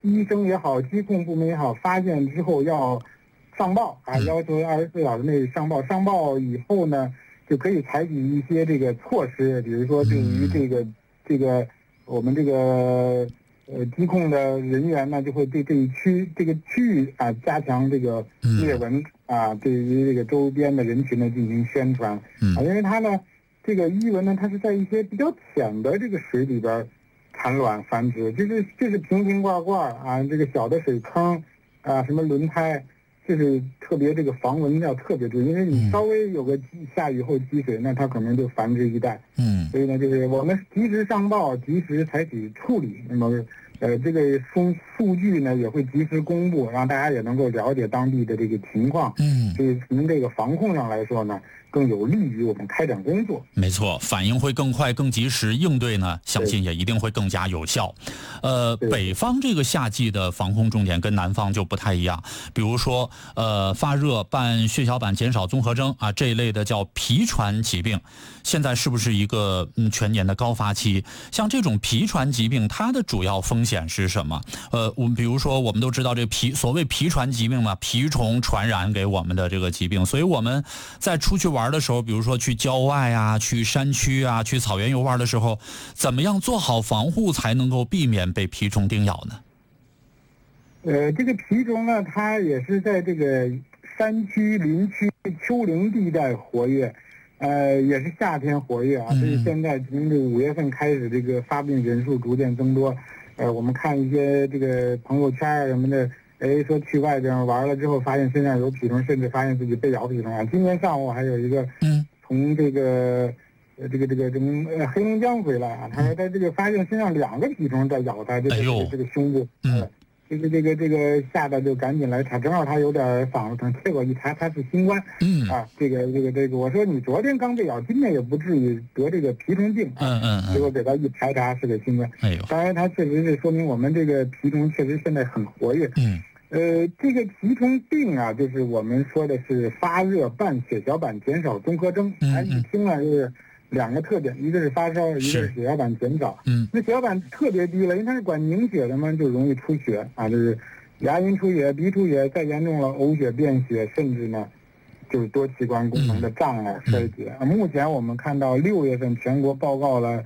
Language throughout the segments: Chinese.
医生也好，疾控部门也好，发现之后要上报啊，要求24小时内上报。上报以后呢，就可以采取一些这个措施，比如说对于这个我们这个疾控的人员呢，就会对这个区域啊加强这个列文啊，对于这个周边的人群呢进行宣传啊，因为它呢这个伊蚊呢，它是在一些比较浅的这个水里边产卵繁殖，就是瓶瓶罐罐啊，这个小的水坑啊，什么轮胎。就是特别这个防蚊要特别注意，因为你稍微有个下雨后积水，那它可能就繁殖一代。所以呢，就是我们及时上报，及时采取处理。那么，这个数据呢也会及时公布，让大家也能够了解当地的这个情况。所以从这个防控上来说呢，更有利于我们开展工作。 没错，反应会更快、更及时，应对呢，相信也一定会更加有效。北方这个夏季的防控重点跟南方就不太一样，比如说发热、办血小板减少综合征啊这一类的叫皮传疾病，现在是不是一个全年的高发期？像这种皮传疾病，它的主要风险是什么？我们比如说我们都知道这所谓皮传疾病嘛，蜱虫传染给我们的这个疾病，所以我们在出去玩的时候，比如说去郊外啊、去山区啊、去草原游玩的时候，怎么样做好防护才能够避免被蜱虫叮咬呢？ 这个蜱虫呢，它也是在这个山区、林区、丘陵地带活跃，也是夏天活跃啊。所以现在从这个5月份开始，这个发病人数逐渐增多。我们看一些这个朋友圈啊什么的，说去外边玩了之后，发现身上有蜱虫，甚至发现自己被咬蜱虫啊。今天上午还有一个从这个从黑龙江回来啊，他说他这个发现身上2个蜱虫在咬他，这个胸部，这个吓得就赶紧来查，正好他有点嗓子疼，结果一查他是新冠，这个，我说你昨天刚被咬，今天也不至于得这个蜱虫病，结果给他一排查是个新冠，当然他确实是说明我们这个蜱虫确实现在很活跃，这个蜱虫病啊，就是我们说的是发热、办血小板减少综合征，一听啊就是2个特点，一个是发烧，一个是血小板减少。那血小板特别低了，因为它是管凝血的嘛，就容易出血啊，就是牙龈出血、鼻出血，再严重了呕血、便血，甚至呢就是多器官功能的障碍衰竭。目前我们看到6月份全国报告了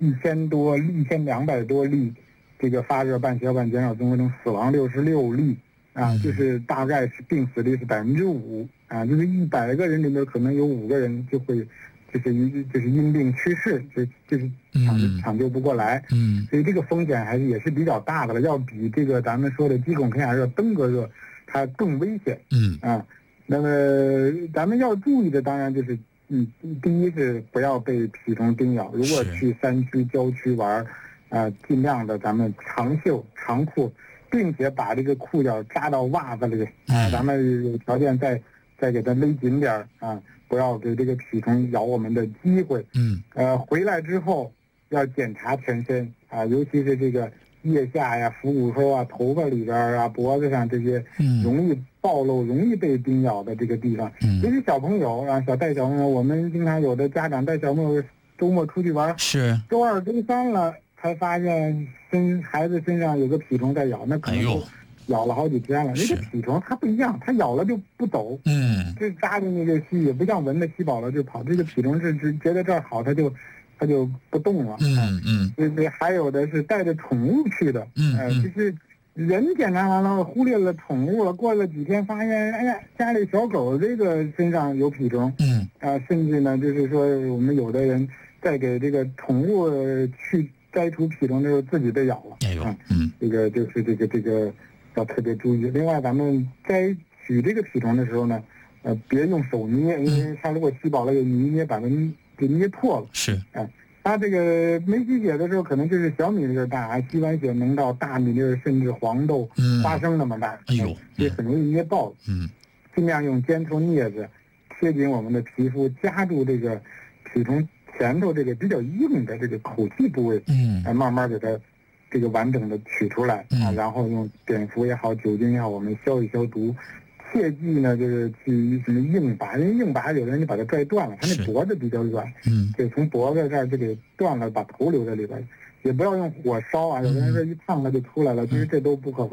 1200多例这个发热办血小板减少综合征，死亡66例啊，就是大概是病死率是5%啊，就是100个人里面可能有5个人就会。就是因病去世，就是抢救不过来，所以这个风险还是也是比较大的了，要比这个咱们说的鸡孔皮炎热、登革热它更危险，那么咱们要注意的当然就是第一是不要被蜱虫叮咬，如果去山区郊区玩尽量的咱们长袖长裤，并且把这个裤脚扎到袜子里，咱们有条件再给它勒紧点啊，不要给这个蜱虫咬我们的机会。回来之后要检查全身啊，尤其是这个腋下呀、腹股沟啊、头发里边啊、脖子上这些容易暴露、容易被叮咬的这个地方。尤其小朋友啊，带小朋友，我们经常有的家长带小朋友周末出去玩，是周2、周3了才发现孩子身上有个蜱虫在咬，那可能咬了好几天了。那个蜱虫它不一样，它咬了就不抖，这扎进那个吸也不像蚊子吸饱了就跑，这个蜱虫是觉得这儿好，它就不动了。就是还有的是带着宠物去的，就是人检查完了忽略了宠物了，过了几天发现，哎呀，家里小狗这个身上有蜱虫，甚至呢就是说我们有的人在给这个宠物去摘除蜱虫的时候自己被咬了，这个就是这个要特别注意。另外，咱们摘取这个蜱虫的时候呢，别用手捏，因为它如果吸饱了，有泥捏把它给捏破了。它这个没吸血的时候，可能就是小米粒儿大，吸完血能到大米粒儿，甚至黄豆、花生那么大，所以很容易捏爆。尽量用尖头镊子贴紧我们的皮肤，夹住这个蜱虫前头这个比较硬的这个口器部位，慢慢给它这个完整的取出来然后用碘伏也好、酒精也好，我们消一消毒。切记呢，就是去什么硬拔，因为硬拔有的人就把它拽断了，他那脖子比较软，就从脖子这儿就给断了，把头留在里边。 也不要用火烧啊，有的人说一烫它就出来了，其实这都不可